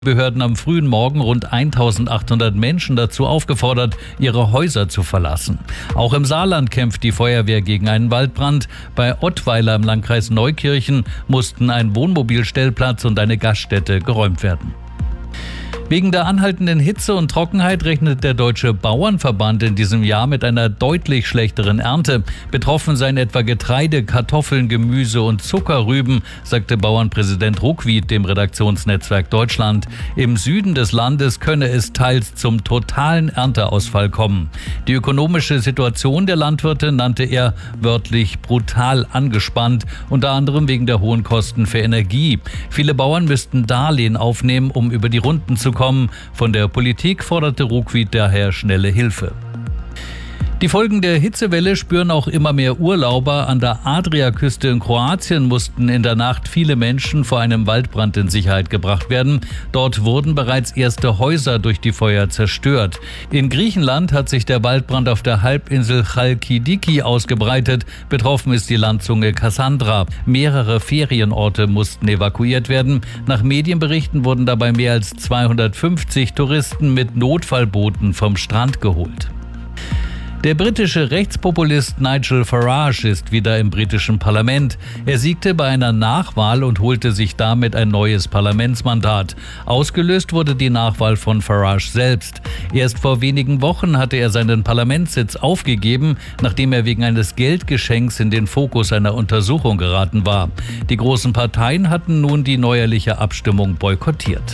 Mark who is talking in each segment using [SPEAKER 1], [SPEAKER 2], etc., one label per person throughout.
[SPEAKER 1] Behörden am frühen Morgen rund 1800 Menschen dazu aufgefordert, ihre Häuser zu verlassen. Auch im Saarland kämpft die Feuerwehr gegen einen Waldbrand. Bei Ottweiler im Landkreis Neukirchen mussten ein Wohnmobilstellplatz und eine Gaststätte geräumt werden. Wegen der anhaltenden Hitze und Trockenheit rechnet der Deutsche Bauernverband in diesem Jahr mit einer deutlich schlechteren Ernte. Betroffen seien etwa Getreide, Kartoffeln, Gemüse und Zuckerrüben, sagte Bauernpräsident Ruckwied dem Redaktionsnetzwerk Deutschland. Im Süden des Landes könne es teils zum totalen Ernteausfall kommen. Die ökonomische Situation der Landwirte nannte er wörtlich brutal angespannt, unter anderem wegen der hohen Kosten für Energie. Viele Bauern müssten Darlehen aufnehmen, um über die Runden zu kommen. Von der Politik forderte Ruckwied daher schnelle Hilfe. Die Folgen der Hitzewelle spüren auch immer mehr Urlauber. An der Adriaküste in Kroatien mussten in der Nacht viele Menschen vor einem Waldbrand in Sicherheit gebracht werden. Dort wurden bereits erste Häuser durch die Feuer zerstört. In Griechenland hat sich der Waldbrand auf der Halbinsel Chalkidiki ausgebreitet. Betroffen ist die Landzunge Kassandra. Mehrere Ferienorte mussten evakuiert werden. Nach Medienberichten wurden dabei mehr als 250 Touristen mit Notfallbooten vom Strand geholt. Der britische Rechtspopulist Nigel Farage ist wieder im britischen Parlament. Er siegte bei einer Nachwahl und holte sich damit ein neues Parlamentsmandat. Ausgelöst wurde die Nachwahl von Farage selbst. Erst vor wenigen Wochen hatte er seinen Parlamentssitz aufgegeben, nachdem er wegen eines Geldgeschenks in den Fokus einer Untersuchung geraten war. Die großen Parteien hatten nun die neuerliche Abstimmung boykottiert.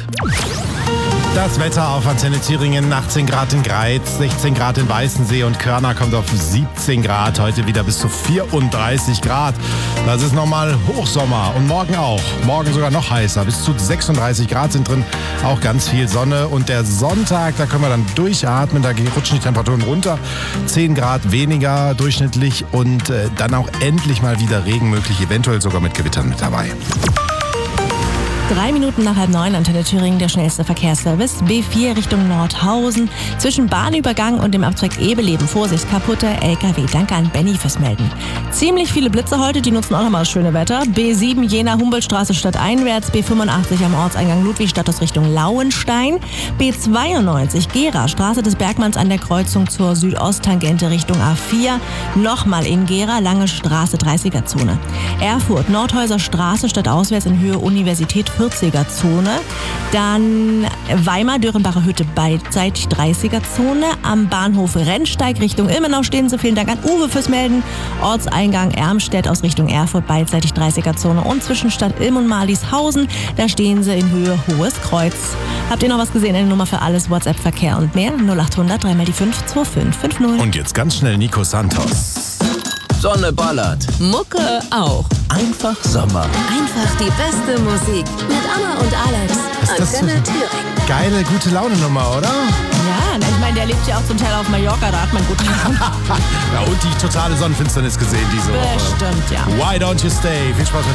[SPEAKER 2] Das Wetter auf Antenne Thüringen, 18 Grad in Greiz, 16 Grad in Weißensee und Körner kommt auf 17 Grad, heute wieder bis zu 34 Grad. Das ist nochmal Hochsommer und morgen auch. Morgen sogar noch heißer, bis zu 36 Grad sind drin, auch ganz viel Sonne. Und der Sonntag, da können wir dann durchatmen, da rutschen die Temperaturen runter, 10 Grad weniger durchschnittlich und dann auch endlich mal wieder Regen möglich, eventuell sogar mit Gewittern mit dabei.
[SPEAKER 3] 3 Minuten nach 8:30, Antenne Thüringen, der schnellste Verkehrsservice. B4 Richtung Nordhausen. Zwischen Bahnübergang und dem Abzweig Ebeleben. Vorsicht, kaputter LKW. Danke an Benny fürs Melden. Ziemlich viele Blitze heute, die nutzen auch nochmal das schöne Wetter. B7 Jena-Humboldtstraße stadteinwärts. B85 am Ortseingang Ludwigstadt aus Richtung Lauenstein. B92 Gera, Straße des Bergmanns an der Kreuzung zur Südosttangente Richtung A4. Nochmal in Gera, Lange Straße, 30er-Zone. Erfurt, Nordhäuser Straße stadtauswärts in Höhe Universität, 40er-Zone. Dann Weimar, Dörenbacher Hütte, beidseitig 30er-Zone. Am Bahnhof Rennsteig Richtung Ilmenau stehen sie. Vielen Dank an Uwe fürs Melden. Ortseingang Ermstedt aus Richtung Erfurt, beidseitig 30er-Zone. Und zwischen Stadt Ilm und Marlieshausen, da stehen sie in Höhe Hohes Kreuz. Habt ihr noch was gesehen? Eine Nummer für alles, WhatsApp-Verkehr und mehr? 0800 3 mal die 5 2550.
[SPEAKER 2] Und jetzt ganz schnell Nico Santos.
[SPEAKER 4] Sonne ballert.
[SPEAKER 5] Mucke auch.
[SPEAKER 4] Einfach Sommer.
[SPEAKER 5] Einfach die beste Musik. Mit Anna und Alex.
[SPEAKER 2] Ist das
[SPEAKER 5] Antenne
[SPEAKER 2] so
[SPEAKER 5] Thüringen.
[SPEAKER 2] geile, gute Laune-Nummer, oder?
[SPEAKER 3] Ja, ich meine, der lebt ja auch zum Teil auf Mallorca, da hat man gut Laune.
[SPEAKER 2] Ja, und die totale Sonnenfinsternis gesehen diese Woche.
[SPEAKER 3] Bestimmt, ja.
[SPEAKER 2] Why don't you stay? Viel Spaß mit